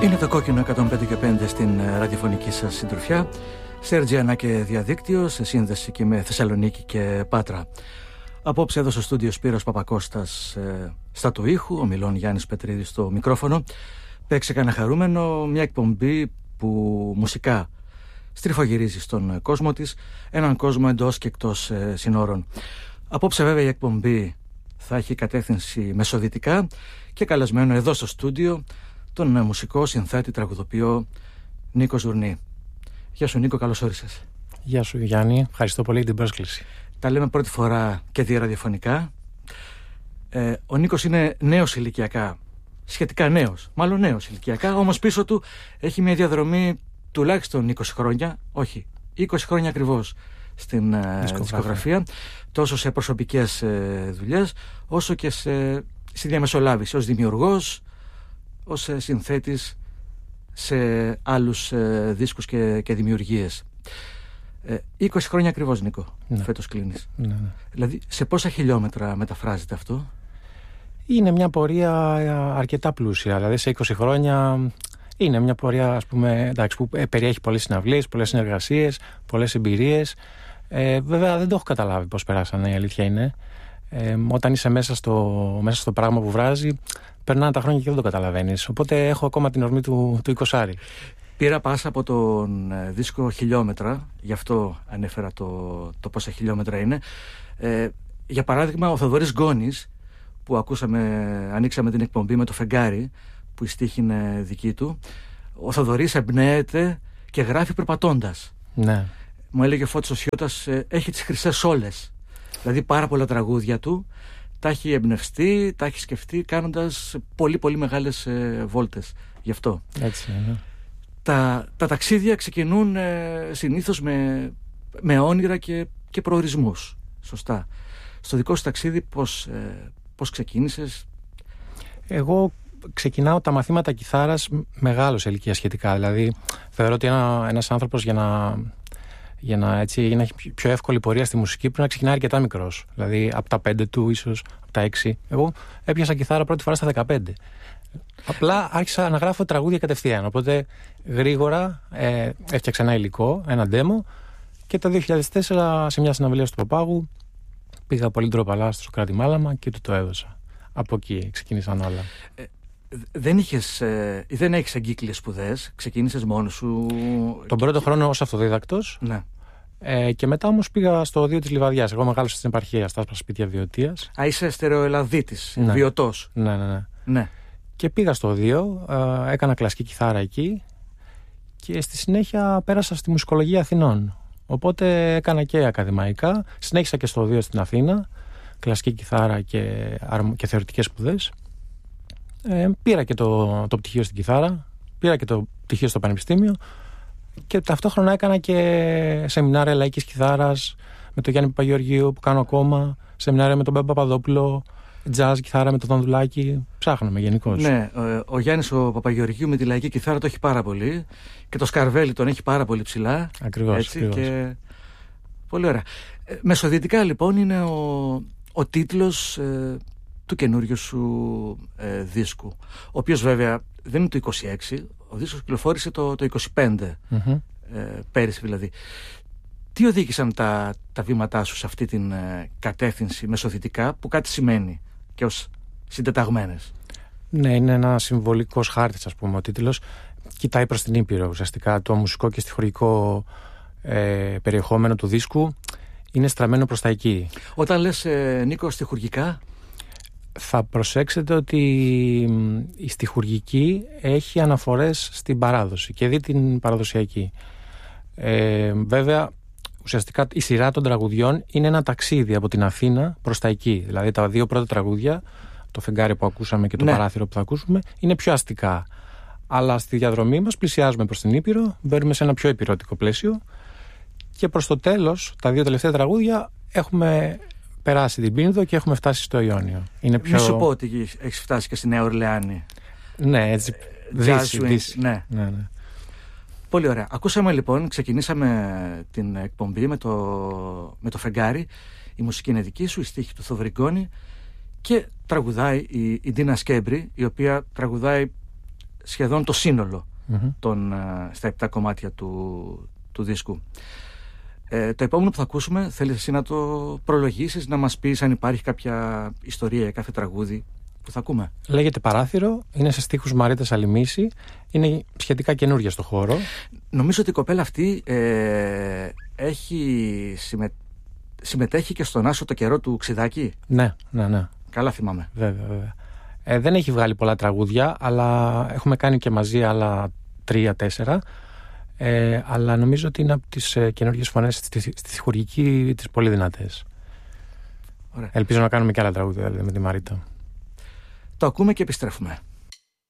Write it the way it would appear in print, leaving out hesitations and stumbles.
Είναι το κόκκινο 105.5 στην ραδιοφωνική σας συντροφιά, σε RGN και διαδίκτυο, σε σύνδεση και με Θεσσαλονίκη και Πάτρα. Απόψε εδώ στο στούντιο Σπύρος Παπακώστας στα του ήχου, ο Μιλών Γιάννης Πετρίδης στο μικρόφωνο. Παίξε κανένα χαρούμενο, μια εκπομπή που μουσικά στριφογυρίζει στον κόσμο της, έναν κόσμο εντός και εκτός συνόρων. Απόψε βέβαια η εκπομπή θα έχει κατεύθυνση μεσοδυτικά και καλεσμένο εδώ στο στούντιο τον μουσικό συνθέτη τραγουδοποιό Νίκο Ζουρνή. Γεια σου Νίκο, καλώς όρισες. Γεια σου Γιάννη, ευχαριστώ πολύ για την πρόσκληση. Τα λέμε πρώτη φορά και διαραδιοφωνικά. Ο Νίκος είναι νέος ηλικιακά, σχετικά νέος ηλικιακά, όμως πίσω του έχει μια διαδρομή τουλάχιστον 20 χρόνια, όχι 20 χρόνια ακριβώς στην δισκογραφία, τόσο σε προσωπικές δουλειές όσο και στη διαμεσολάβηση ως δημιουργός, ως συνθέτης σε άλλους δίσκους και δημιουργίες. 20 χρόνια ακριβώς Νίκο, ναι. Φέτος κλείνεις. Ναι. Δηλαδή σε πόσα χιλιόμετρα μεταφράζεται αυτό? Είναι μια πορεία αρκετά πλούσια, δηλαδή σε 20 χρόνια είναι μια πορεία, ας πούμε, εντάξει, που περιέχει πολλές συναυλίες, πολλές συνεργασίες, πολλές εμπειρίες. Βέβαια δεν το έχω καταλάβει πώς περάσανε, η αλήθεια είναι. Όταν είσαι μέσα στο πράγμα που βράζει, περνάνε τα χρόνια και δεν το καταλαβαίνεις. Οπότε έχω ακόμα την ορμή του 20. Πήρα πάσα από τον δίσκο χιλιόμετρα, γι' αυτό ανέφερα το πόσα χιλιόμετρα είναι. Για παράδειγμα, ο Θοδωρής Γκόνης, που ανοίξαμε την εκπομπή με το Φεγγάρι, που η στίχη είναι δική του. Ο Θοδωρής εμπνέεται και γράφει περπατώντας. Ναι. Μου έλεγε ο Φώτης ο Σιώτας, έχει τις χρυσές όλες. Δηλαδή πάρα πολλά τραγούδια του τα έχει εμπνευστεί, τα έχει σκεφτεί κάνοντας πολύ πολύ μεγάλες βόλτες. Γι' αυτό. Έτσι είναι. Τα ταξίδια ξεκινούν συνήθως με όνειρα και προορισμούς. Σωστά. Στο δικό σου ταξίδι πώς ξεκίνησες? Εγώ ξεκινάω τα μαθήματα κιθάρας μεγάλος ηλικία σχετικά. Δηλαδή θεωρώ ότι ένας άνθρωπος για να έχει πιο εύκολη πορεία στη μουσική πρέπει να ξεκινάει αρκετά μικρός. Δηλαδή από τα 5 του, ίσως από τα 6. Εγώ έπιασα κιθάρα πρώτη φορά στα 15. Απλά άρχισα να γράφω τραγούδια κατευθείαν. Οπότε γρήγορα έφτιαξα ένα υλικό, ένα demo, και το 2004 σε μια συναυλία στο Παπάγου πήγα πολύ ντροπαλά στο Σωκράτη Μάλαμα και του το έδωσα. Από εκεί ξεκίνησαν όλα. Δεν έχεις εγκύκλειες σπουδές, ξεκίνησες μόνος σου? Τον πρώτο χρόνο ως αυτοδίδακτος. Ναι. Και μετά όμως πήγα στο Οδείο της Λιβαδιάς. Εγώ μεγάλωσα στην επαρχία, στα σπίτια Βιωτίας. Είσαι στερεοελαδίτης, ναι. Βιωτός. Ναι. Και πήγα στο Οδείο, έκανα κλασική κιθάρα εκεί και στη συνέχεια πέρασα στη Μουσικολογία Αθηνών. Οπότε έκανα και ακαδημαϊκά, συνέχισα και στο Οδείο στην Αθήνα, κλασική κιθάρα και θεωρητικές σπουδές. Πήρα και το πτυχίο στην κιθάρα, πήρα και το πτυχίο στο πανεπιστήμιο και ταυτόχρονα έκανα και σεμινάρια λαϊκής κιθάρας με τον Γιάννη Παπαγεωργίου που κάνω ακόμα, σεμινάρια με τον Πέμπα Παπαδόπουλο, jazz κιθάρα με τον Δανδουλάκη. Ψάχνουμε γενικώς. Ναι, ο Γιάννης ο Παπαγεωργίου με τη λαϊκή κιθάρα το έχει πάρα πολύ και το σκαρβέλι τον έχει πάρα πολύ ψηλά. Ακριβώς. Και... πολύ ωραία. Μεσοδυτικά λοιπόν είναι ο τίτλος του καινούριου σου δίσκου, ο οποίος βέβαια δεν είναι το 26, ο δίσκος κυκλοφόρησε το 25, πέρυσι δηλαδή. Τι οδήγησαν τα βήματά σου σε αυτή την κατεύθυνση μεσοδυτικά, που κάτι σημαίνει και ως συντεταγμένες? Ναι, είναι ένα συμβολικός χάρτης, ας πούμε, ο τίτλος. Κοιτάει προς την Ήπειρο ουσιαστικά. Το μουσικό και στιχουργικό περιεχόμενο του δίσκου είναι στραμμένο προς τα εκεί. Όταν λες Νίκο στιχουργικά, θα προσέξετε ότι η στιχουργική έχει αναφορές στην παράδοση και δει την παραδοσιακή. Βέβαια ουσιαστικά η σειρά των τραγουδιών είναι ένα ταξίδι από την Αθήνα προς τα εκεί. Δηλαδή τα δύο πρώτα τραγούδια, το Φεγγάρι που ακούσαμε και το Παράθυρο που θα ακούσουμε, είναι πιο αστικά. Αλλά στη διαδρομή μας πλησιάζουμε προς την Ήπειρο, μπαίνουμε σε ένα πιο υπηρώτικο πλαίσιο και προς το τέλος, τα δύο τελευταία τραγούδια, έχουμε περάσει την Πίνδο και έχουμε φτάσει στο Ιόνιο. Είναι πιο... Μη σου πω ότι έχεις φτάσει και στη Νέα Ορλεάνη. Ναι, έτσι. Δύση. Ναι. Πολύ ωραία. Ακούσαμε λοιπόν, ξεκινήσαμε την εκπομπή με το Φεγγάρι. Η μουσική είναι δική σου, η στίχη του Θοδωρή Γκόνη, και τραγουδάει η Ντίνα Σκέμπρη, η οποία τραγουδάει σχεδόν το σύνολο στα 7 κομμάτια του δίσκου. Το επόμενο που θα ακούσουμε, θέλεις εσύ να το προλογίσεις, να μας πεις αν υπάρχει κάποια ιστορία για κάθε τραγούδι που θα ακούμε? Λέγεται Παράθυρο, είναι σε στίχους Μαρίτας Αλημίση, είναι σχετικά καινούργια στο χώρο. Νομίζω ότι η κοπέλα αυτή συμμετέχει και στον Άσο το καιρό του Ξιδάκη. Ναι. Καλά θυμάμαι. Βέβαια. Δεν έχει βγάλει πολλά τραγούδια, αλλά έχουμε κάνει και μαζί άλλα 3-4. Αλλά νομίζω ότι είναι από τις καινούργιες φωνές στη χορηγική τις πολύ δυνατές. Ωραία. Ελπίζω να κάνουμε και άλλα τραγούδια με τη Μαρίτα. Το ακούμε και επιστρέφουμε.